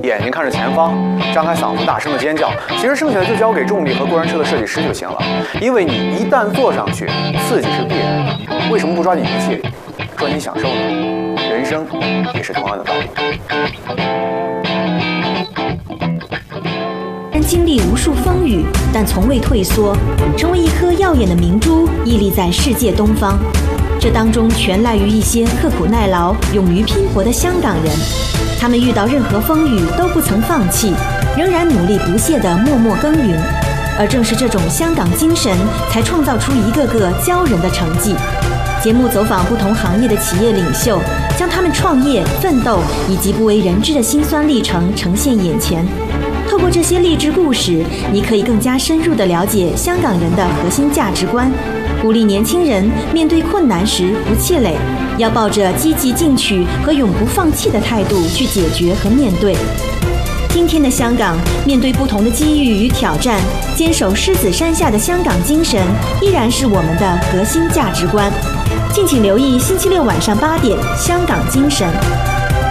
眼睛看着前方，张开嗓子大声的尖叫。其实剩下的就交给重力和过山车的设计师就行了，因为你一旦坐上去，刺激是必然的。为什么不抓紧机器，专心享受呢？人生也是同样的道理。 经历无数风雨，但从未退缩，成为一颗耀眼的明珠，屹立在世界东方。这当中全赖于一些刻苦耐劳、勇于拼搏的香港人。他们遇到任何风雨都不曾放弃，仍然努力不懈地默默耕耘。而正是这种香港精神，才创造出一个个骄人的成绩。节目走访不同行业的企业领袖，将他们创业、奋斗以及不为人知的辛酸历程呈现眼前。透过这些励志故事，你可以更加深入地了解香港人的核心价值观，鼓励年轻人面对困难时不气馁，要抱着积极进取和永不放弃的态度去解决和面对。今天的香港，面对不同的机遇与挑战，坚守狮子山下的香港精神，依然是我们的核心价值观。敬请留意星期六晚上8点《香港精神》。